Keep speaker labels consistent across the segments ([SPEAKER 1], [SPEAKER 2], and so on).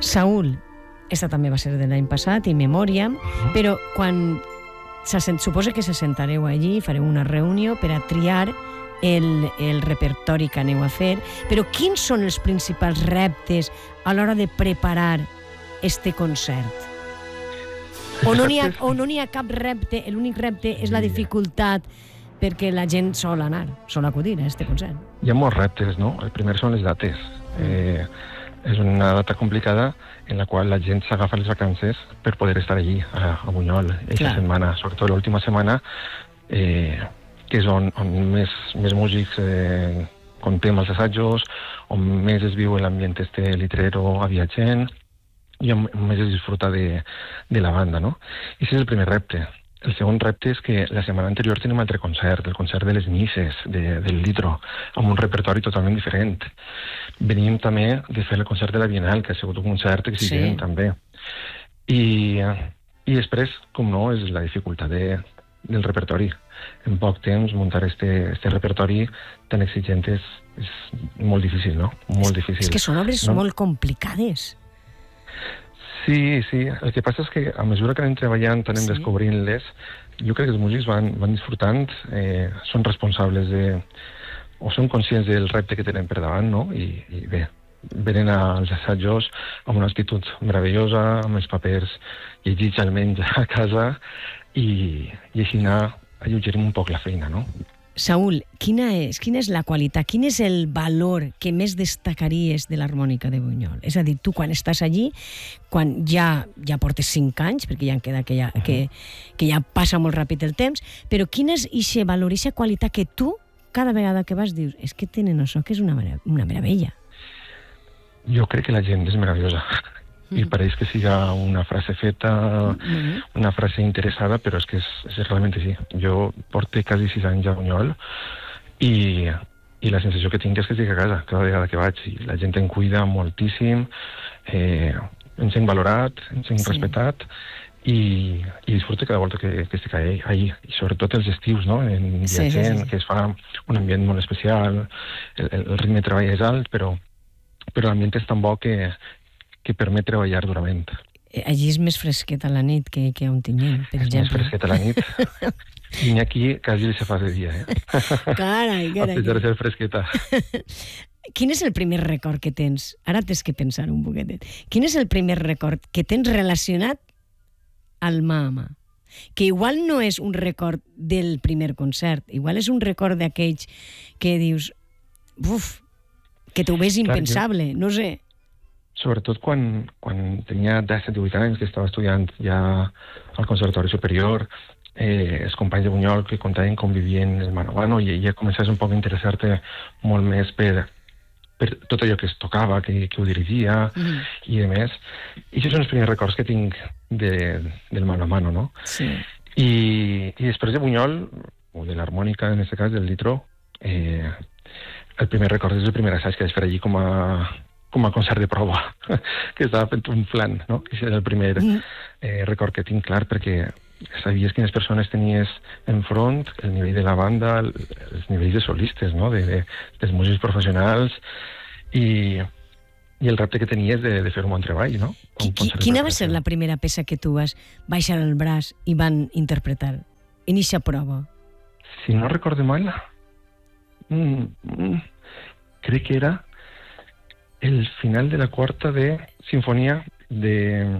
[SPEAKER 1] Saúl, esta també va ser de l'any passat, In Memoriam, però quan suposa que se sentareu allí, fareu una reunió per a triar el repertori que aneu a fer, però quins són els principals reptes a l'hora de preparar este concert? O no n'hi ha cap repte, l'únic repte és la dificultat perquè la gent sol anar, sol acudir a este concert?
[SPEAKER 2] Hi ha molts reptes, no? El primer són les dates. És una data complicada en la qual la gent s'agafa les vacances per poder estar allí, a Bunyol, aquesta setmana, sobretot l'última setmana, que és on més músics contem els assajos, on més es viu l'ambient litrero viatgent i on més es disfruta de la banda, no? I aquest és el primer repte. El segon repte és que la setmana anterior tenim altre concert, el concert de les misses, del Litro, amb un repertori totalment diferent. Venim també de fer el concert de la Bienal, que ha sigut un concert exigent també. I després, com no, és la dificultat del repertori. En poc temps, muntar este repertori tan exigent és molt difícil, no? Molt difícil.
[SPEAKER 1] És que són obres molt complicades.
[SPEAKER 2] Sí. El que passa és que a mesura que anem treballant, anem descobrint-les, jo crec que els músics van disfrutant, són responsables o són conscients del repte que tenen per davant, no? I bé, venen als assajos amb una actitud meravellosa, amb els papers llegits almenys a casa, i així alleugerim un poc la feina, no?
[SPEAKER 1] Saúl, quina és la qualitat, quin és el valor que més destacaries de l'harmònica de Bunyol? És a dir, tu quan estàs allí, quan ja portes 5 anys, perquè ja en queda que ja passa molt ràpid el temps, però quin és aquest valor, aquesta qualitat que tu, cada vegada que vas, dius, és que tenen això, que és una meravella?
[SPEAKER 2] Jo crec que la gent és meravellosa. I pareix que siga una frase feta, una frase interessada, però és que és realment així. Jo porto quasi 6 anys a Bunyol i la sensació que tinc és que estic a casa cada vegada que vaig. I la gent em cuida moltíssim, em sent valorat, em sent respectat i disfruto cada volta que estic allí. I sobretot els estius, no? En viatgent, que es fa un ambient molt especial, el ritme de treball és alt, però l'ambient és tan bo que permet treballar durament.
[SPEAKER 1] Allí és més fresqueta la nit que a Ontinyent, per exemple.
[SPEAKER 2] És més fresqueta la nit. I aquí quasi se fa de dia,
[SPEAKER 1] Carai.
[SPEAKER 2] A pesar de ser fresqueta.
[SPEAKER 1] Quin és el primer record que tens? Ara tens que pensar un poquetet. Quin és el primer record que tens relacionat al mà? Que igual no és un record del primer concert, igual és un record d'aquells que dius, que t'ho ves impensable, no sé.
[SPEAKER 2] Sobretot quan tenia 17-18 anys, que estava estudiant ja al Conservatori Superior, els companys de Bunyol que contaven com vivien el mano a mano, i ja començaves un poc a interessar-te molt més per tot allò que es tocava, que ho dirigia i de més. I això són els primers records que tinc del mano a mano, no?
[SPEAKER 1] Sí.
[SPEAKER 2] I després de Bunyol, o de l'harmònica, en aquest cas, del Litro, el primer record és el primer assaig que vaig fer allí com a concert de prova, que estava fent un flan, no? Aquest és el primer record que tinc clar, perquè sabies quines persones tenies enfront, el nivell de la banda, els nivells de solistes, no? dels músics professionals, i el repte que tenies de fer un bon treball, no?
[SPEAKER 1] Quina va ser la primera peça que tu vas baixar el braç i van interpretar en eixa prova?
[SPEAKER 2] Si no recordo mal, crec que era el final de la quarta de sinfonía de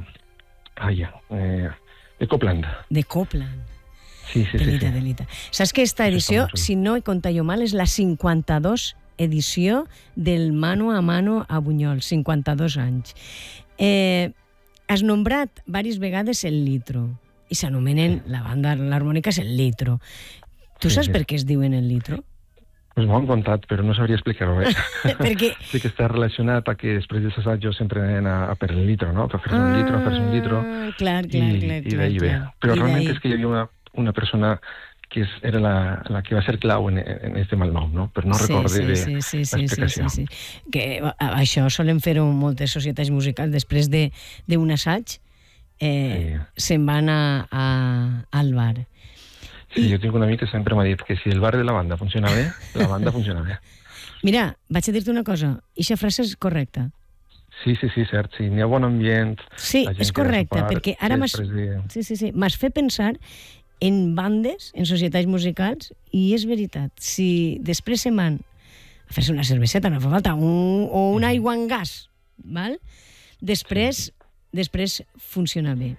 [SPEAKER 2] Copland.
[SPEAKER 1] De Copland.
[SPEAKER 2] Sí.
[SPEAKER 1] Delita. Saps que esta edició, si no he comptat jo mal, és la 52 edició del Mano a Mano a Bunyol, 52 anys. Has nombrat diverses vegades el Litro, i s'anomenen, la banda, l'harmònica és el Litro. Tu saps per què es diuen el Litro?
[SPEAKER 2] Pues m'ho han contat, però no sabria explicar-ho bé.
[SPEAKER 1] Perquè...
[SPEAKER 2] Sí que està relacionat a que després dels assajos sempre anem a per el litro, no? A fer-se un litro.
[SPEAKER 1] Clar.
[SPEAKER 2] I d'ahir ve. Però realment és que hi havia una persona que era la que va ser clau en este malnom, no? Però no recorde l'explicació.
[SPEAKER 1] Sí. Que això solen fer-ho moltes societats musicals. Després d'un assaig se'n van al bar.
[SPEAKER 2] Sí, jo tinc un amic que sempre m'ha dit que si el bar de la banda funciona bé, la banda funciona bé.
[SPEAKER 1] Mira, vaig a dir-te una cosa. Eixa frase és correcta.
[SPEAKER 2] Sí, cert, sí. N'hi ha bon ambient.
[SPEAKER 1] Sí, és correcte, perquè ara m'has fet pensar en bandes, en societats musicals, i és veritat, si després se'n van a fer-se una cerveseta, no fa falta, o un aigua en gas, val? Després funciona bé.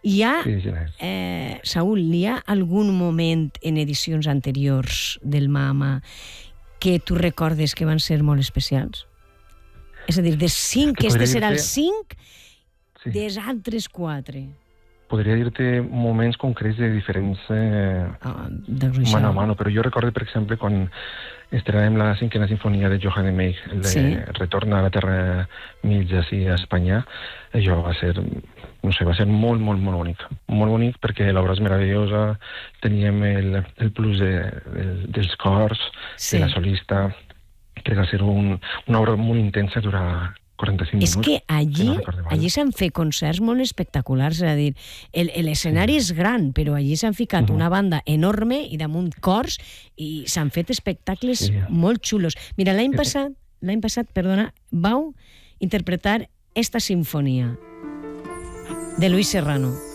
[SPEAKER 1] Saúl, hi ha algun moment en edicions anteriors del Mama que tu recordes que van ser molt especials? És a dir, de 5, que este serà el 5, dels altres 4.
[SPEAKER 2] Podria dir-te moments concrets de diferents mano a mano, però jo recordo, per exemple, quan estrenem la 5a sinfonia de Johann May, el retorn a la Terra Mitja, a Espanya. Això va ser, no sé, va ser molt, molt, molt bonic. Molt bonic perquè l'obra és meravellosa, teníem el plus dels cors, de la solista, que va ser una obra molt intensa durant 45 minuts.
[SPEAKER 1] És que allí s'han fet concerts molt espectaculars, és a dir, l'escenari és gran, però allí s'han ficat una banda enorme i damunt cors i s'han fet espectacles molt xulos. Mira, l'any passat, vau interpretar esta sinfonia de Luis Serrano.